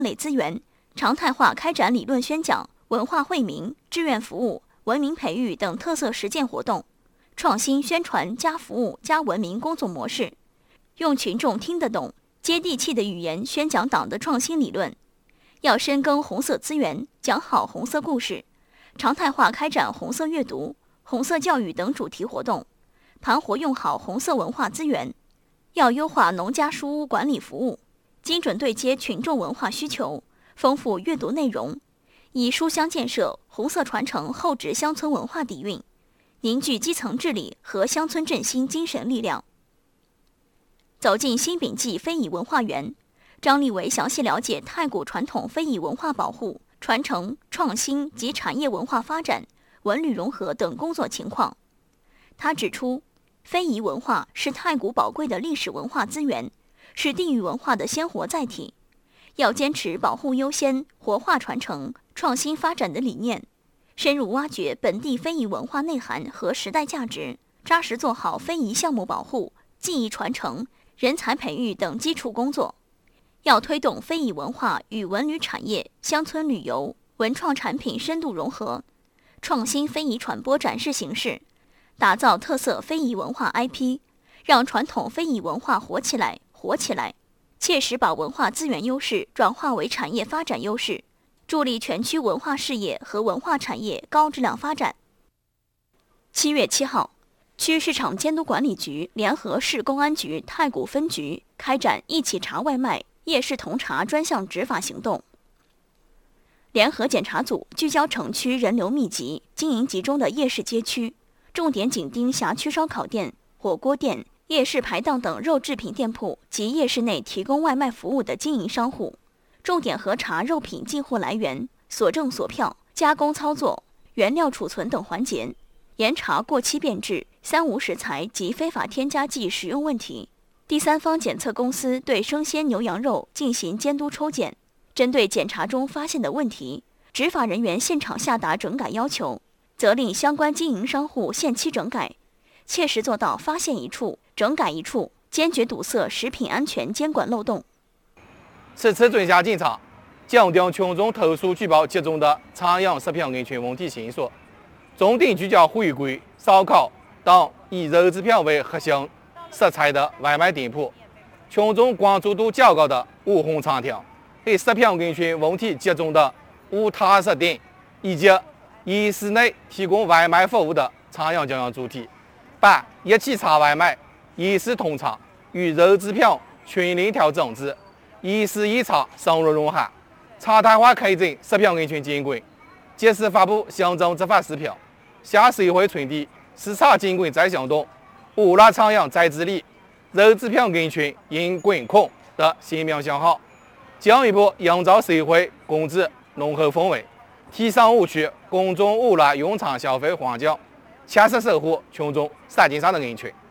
类资源，常态化开展理论宣讲、文化惠民、志愿服务、文明培育等特色实践活动，创新宣传加服务加文明工作模式，用群众听得懂、接地气的语言宣讲党的创新理论。要深耕红色资源，讲好红色故事，常态化开展红色阅读、红色教育等主题活动，盘活用好红色文化资源。要优化农家书屋管理服务，精准对接群众文化需求，丰富阅读内容，以书香建设、红色传承厚植乡村文化底蕴，凝聚基层治理和乡村振兴精神力量。走进新炳记非遗文化园，张立伟详细了解太谷传统非遗文化保护、传承、创新及产业文化发展、文旅融合等工作情况。他指出，非遗文化是太谷宝贵的历史文化资源，是地域文化的鲜活载体。要坚持保护优先、活化传承、创新发展的理念，深入挖掘本地非遗文化内涵和时代价值，扎实做好非遗项目保护、技艺传承、人才培育等基础工作。要推动非遗文化与文旅产业、乡村旅游、文创产品深度融合，创新非遗传播展示形式，打造特色非遗文化 IP， 让传统非遗文化活起来，切实把文化资源优势转化为产业发展优势，助力全区文化事业和文化产业高质量发展。7月7号，区市场监督管理局联合市公安局太谷分局开展一起查外卖夜市统查专项执法行动。联合检查组聚焦城区人流密集、经营集中的夜市街区，重点紧盯辖区烧烤店、火锅店、夜市排档等肉制品店铺及夜市内提供外卖服务的经营商户，重点核查肉品进货来源、所证所票、加工操作、原料储存等环节，严查过期变质、三无食材及非法添加剂使用问题。第三方检测公司对生鲜牛羊肉进行监督抽检，针对检查中发现的问题，执法人员现场下达整改要求，责令相关经营商户限期整改，切实做到发现一处整改一处，坚决堵塞食品安全监管漏洞。 此次专项检查强调群众投诉举报集中的餐饮食品安全问题线索，重点聚焦回归、烧烤等以肉制品为核心食材的外卖店铺，群众关注度较高的网红餐厅和食品安全问题集中的无塔食店，以及夜市内提供外卖服务的餐饮经营主体，把一起查外卖、夜市统查与肉制品全链条整治，夜市夜查深入融合，常态化开展食品安全监管，及时发布行政执法视频，向社会传递市场监管再行动、无辣餐饮再治理、肉制品安全应管控的鲜明信号，进一步营造社会公治浓厚氛围，提升误区公众无辣用餐消费环境，切实守护群众食品上的安全。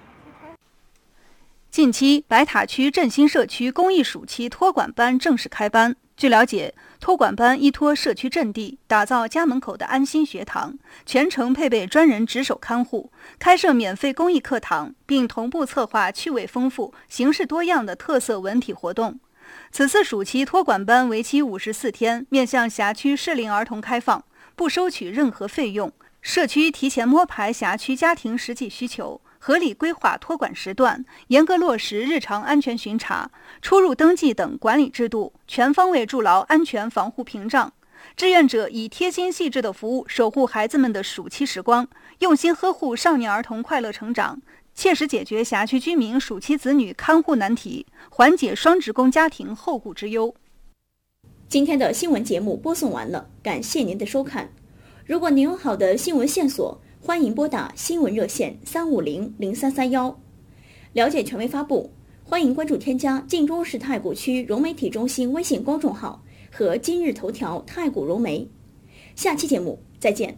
近期，白塔区振兴社区公益暑期托管班正式开班。据了解，托管班依托社区阵地，打造家门口的安心学堂，全程配备专人值守看护，开设免费公益课堂，并同步策划趣味丰富、形式多样的特色文体活动。此次暑期托管班为期54天，面向辖区适龄儿童开放，不收取任何费用。社区提前摸排辖区家庭实际需求，合理规划托管时段，严格落实日常安全巡查、出入登记等管理制度，全方位筑牢安全防护屏障。志愿者以贴心细致的服务守护孩子们的暑期时光，用心呵护少年儿童快乐成长，切实解决辖区居民暑期子女看护难题，缓解双职工家庭后顾之忧。 今天的新闻节目播送完了，感谢您的收看。如果您有好的新闻线索，欢迎拨打新闻热线350-0331。了解权威发布，欢迎关注添加晋中市太谷区融媒体中心微信公众号和今日头条太谷融媒。下期节目再见。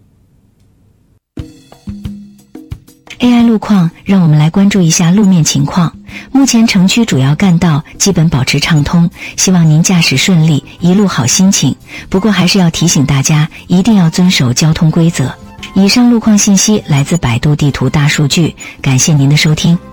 AI 路况，让我们来关注一下路面情况。目前城区主要干道基本保持畅通，希望您驾驶顺利，一路好心情。不过还是要提醒大家，一定要遵守交通规则。以上路况信息来自百度地图大数据，感谢您的收听。